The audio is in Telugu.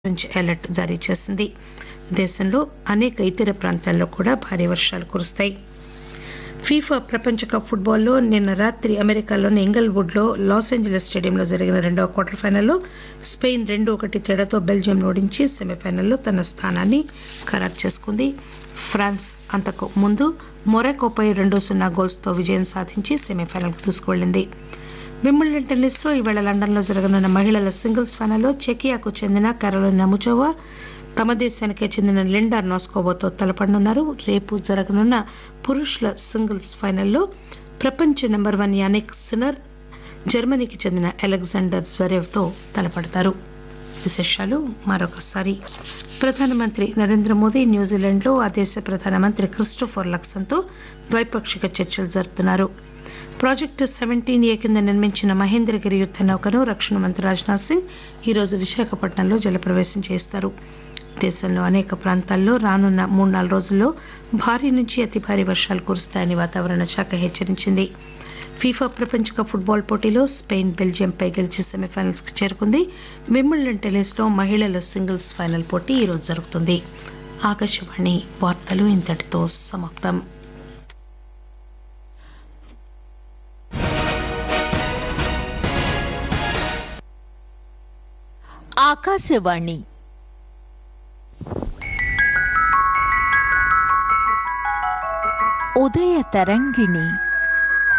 ఆరెంజ్ అలర్ట్ జారీ చేసింది. దేశంలో అనేక ఇతర ప్రాంతాల్లో కూడా భారీ వర్షాలు కురుస్తాయి. ఫీఫా ప్రపంచ కప్ ఫుట్బాల్లో నిన్న రాత్రి అమెరికాలోని ఇంగల్వుడ్ లో లాస్ ఏంజలీస్ స్టేడియంలో జరిగిన రెండవ క్వార్టర్ ఫైనల్లో స్పెయిన్ 2-1 తేడాతో బెల్జియంను ఓడించి సెమీఫైనల్లో తన స్థానాన్ని ఖరారు చేసుకుంది. ఫ్రాన్స్ అంతకు ముందు మొరాకోపై 2-0 గోల్స్తో విజయం సాధించి సెమీఫైనల్కు దూసుకువెళ్లింది. వింబుల్డన్ టెన్నిస్ లో ఈవేళ లండన్లో జరగనున్న మహిళల సింగిల్స్ ఫైనల్లో చెకియాకు చెందిన కారోలినా ముచోవా తమ దేశానికే చెందిన లిండా నోస్కోవాతో తలపడనున్నారు. రేపు జరగనున్న పురుషుల సింగిల్స్ ఫైనల్లో ప్రపంచ నెంబర్ 1 యానిక్ సిన్నర్ జర్మనీకి చెందిన అలెగ్జాండర్ జ్వరేవ్ తో తలపడతారు. విశేషాలు మరొకసారి. ప్రధానమంత్రి నరేంద్ర మోదీ న్యూజిలాండ్ లో ఆ దేశ ప్రధానమంత్రి క్రిస్టోఫర్ లక్సన్ తో ద్వైపాక్షిక చర్చలు జరుపుతున్నారు. ప్రాజెక్టు 17A కింద నిర్మించిన మహేంద్రగిరి యుద్ద నౌకను రక్షణ మంత్రి రాజ్నాథ్ సింగ్ ఈరోజు విశాఖపట్నంలో జలప్రవేశం చేస్తారు. దేశంలో అనేక ప్రాంతాల్లో రానున్న 3-4 రోజుల్లో భారీ నుంచి అతి భారీ వర్షాలు కురుస్తాయని వాతావరణ శాఖ హెచ్చరించింది. ఫీఫా ప్రపంచ కప్ ఫుట్బాల్ పోటీలో స్పెయిన్ బెల్జియంపై గెలిచి సెమీఫైనల్స్ కు చేరుకుంది. వింబుల్డన్ టెన్నిస్ లో మహిళల సింగిల్స్ ఫైనల్ పోటీ ఈరోజు జరుగుతుంది. ఆకాశవాణి వార్తలు ఇంతటితో సమాప్తం. ఆకాశవాణి ఉదయ తరంగిణి